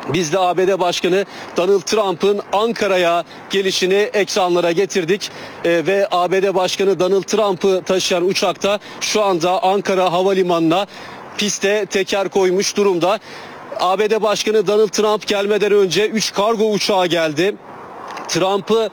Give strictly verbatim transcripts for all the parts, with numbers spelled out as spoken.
Biz de A B D Başkanı Donald Trump'ın Ankara'ya gelişini ekranlara getirdik. Ee, ve A B D Başkanı Donald Trump'ı taşıyan uçakta şu anda Ankara Havalimanı'na piste teker koymuş durumda. A B D Başkanı Donald Trump gelmeden önce üç kargo uçağı geldi. Trump'ı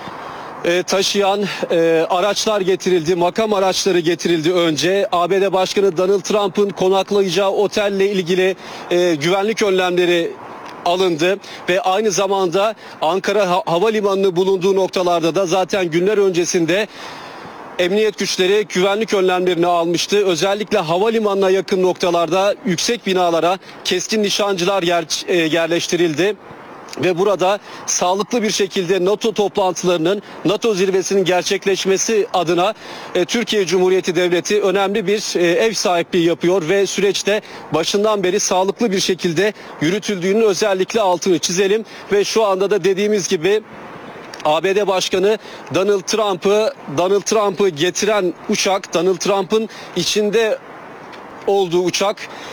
E, taşıyan e, araçlar getirildi, makam araçları getirildi önce. A B D Başkanı Donald Trump'ın konaklayacağı otelle ilgili e, güvenlik önlemleri alındı ve aynı zamanda Ankara ha Havalimanı'nın bulunduğu noktalarda da zaten günler öncesinde emniyet güçleri güvenlik önlemlerini almıştı. Özellikle havalimanına yakın noktalarda yüksek binalara keskin nişancılar yer, e, yerleştirildi. Ve burada sağlıklı bir şekilde NATO toplantılarının, NATO zirvesinin gerçekleşmesi adına e, Türkiye Cumhuriyeti Devleti önemli bir e, ev sahipliği yapıyor ve süreçte başından beri sağlıklı bir şekilde yürütüldüğünün özellikle altını çizelim. Ve şu anda da dediğimiz gibi A B D Başkanı Donald Trump'ı Donald Trump'ı getiren uçak, Donald Trump'ın içinde olduğu uçak,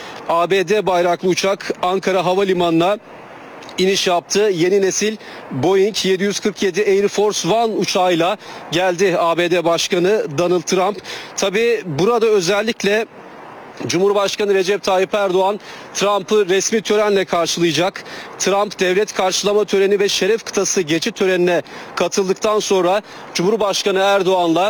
A B D bayraklı uçak Ankara Havalimanı'na iniş yaptı. Yeni nesil Boeing yedi yüz kırk yedi Air Force One uçağıyla geldi A B D Başkanı Donald Trump. Tabii burada özellikle Cumhurbaşkanı Recep Tayyip Erdoğan Trump'ı resmi törenle karşılayacak. Trump devlet karşılama töreni ve şeref kıtası geçit törenine katıldıktan sonra Cumhurbaşkanı Erdoğan'la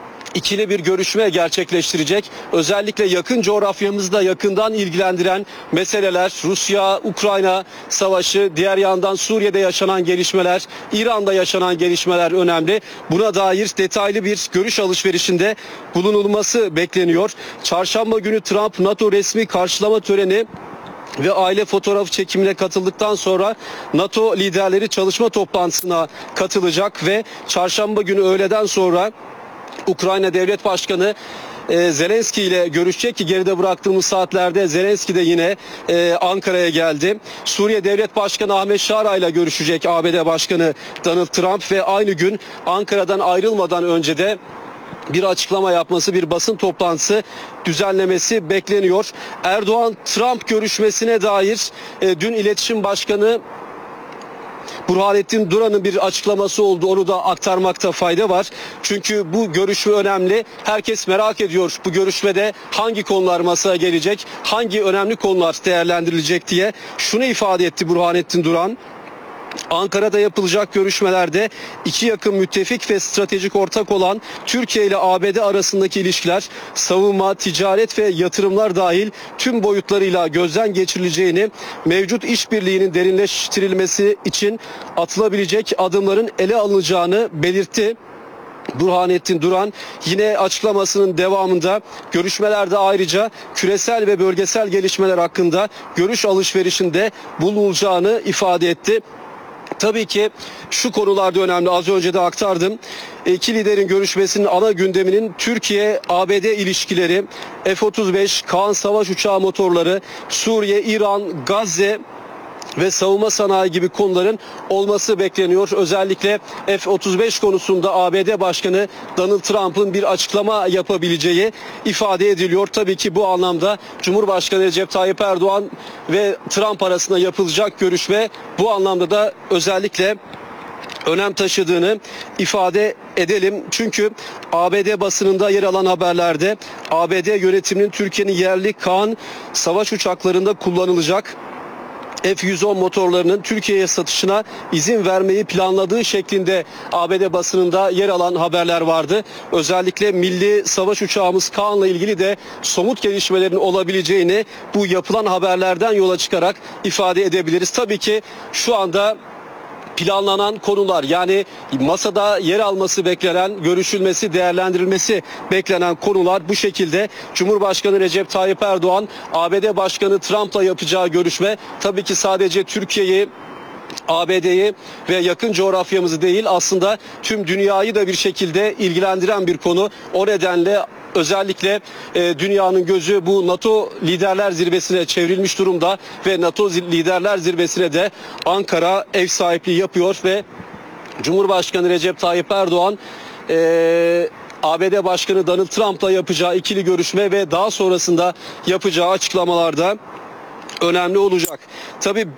İkili bir görüşme gerçekleştirecek. Özellikle yakın coğrafyamızda yakından ilgilendiren meseleler, Rusya-Ukrayna savaşı, diğer yandan Suriye'de yaşanan gelişmeler, İran'da yaşanan gelişmeler önemli. Buna dair detaylı bir görüş alışverişinde bulunulması bekleniyor. Çarşamba günü Trump NATO resmi karşılama töreni ve aile fotoğrafı çekimine katıldıktan sonra NATO liderleri çalışma toplantısına katılacak ve çarşamba günü öğleden sonra Ukrayna Devlet Başkanı e, Zelenski ile görüşecek ki geride bıraktığımız saatlerde Zelenski de yine e, Ankara'ya geldi. Suriye Devlet Başkanı Ahmet Şara ile görüşecek A B D Başkanı Donald Trump ve aynı gün Ankara'dan ayrılmadan önce de bir açıklama yapması, bir basın toplantısı düzenlemesi bekleniyor. Erdoğan-Trump görüşmesine dair e, dün İletişim Başkanı Burhanettin Duran'ın bir açıklaması oldu. Onu da aktarmakta fayda var. Çünkü bu görüşme önemli. Herkes merak ediyor bu görüşmede hangi konular masaya gelecek, hangi önemli konular değerlendirilecek diye. Şunu ifade etti Burhanettin Duran: Ankara'da yapılacak görüşmelerde iki yakın müttefik ve stratejik ortak olan Türkiye ile A B D arasındaki ilişkiler, savunma, ticaret ve yatırımlar dahil tüm boyutlarıyla gözden geçirileceğini, mevcut işbirliğinin derinleştirilmesi için atılabilecek adımların ele alınacağını belirtti. Burhanettin Duran yine açıklamasının devamında görüşmelerde ayrıca küresel ve bölgesel gelişmeler hakkında görüş alışverişinde bulunulacağını ifade etti. Tabii ki şu konularda önemli. Az önce de aktardım. İki liderin görüşmesinin ana gündeminin Türkiye-A B D ilişkileri, F otuz beş, Kaan savaş uçağı motorları, Suriye, İran, Gazze ve savunma sanayi gibi konuların olması bekleniyor. Özellikle F otuz beş konusunda A B D Başkanı Donald Trump'ın bir açıklama yapabileceği ifade ediliyor. Tabii ki bu anlamda Cumhurbaşkanı Recep Tayyip Erdoğan ve Trump arasında yapılacak görüşme bu anlamda da özellikle önem taşıdığını ifade edelim. Çünkü A B D basınında yer alan haberlerde A B D yönetiminin Türkiye'nin yerli Kaan savaş uçaklarında kullanılacak F yüz on motorlarının Türkiye'ye satışına izin vermeyi planladığı şeklinde A B D basınında yer alan haberler vardı. Özellikle milli savaş uçağımız Kaan'la ilgili de somut gelişmelerin olabileceğini bu yapılan haberlerden yola çıkarak ifade edebiliriz. Tabii ki şu anda planlanan konular, yani masada yer alması beklenen, görüşülmesi, değerlendirilmesi beklenen konular bu şekilde. Cumhurbaşkanı Recep Tayyip Erdoğan, A B D Başkanı Trump'la yapacağı görüşme tabii ki sadece Türkiye'yi, A B D'yi ve yakın coğrafyamızı değil, aslında tüm dünyayı da bir şekilde ilgilendiren bir konu. O nedenle özellikle e, dünyanın gözü bu NATO Liderler Zirvesi'ne çevrilmiş durumda ve NATO Liderler Zirvesi'ne de Ankara ev sahipliği yapıyor ve Cumhurbaşkanı Recep Tayyip Erdoğan e, A B D Başkanı Donald Trump'la yapacağı ikili görüşme ve daha sonrasında yapacağı açıklamalarda önemli olacak. Tabii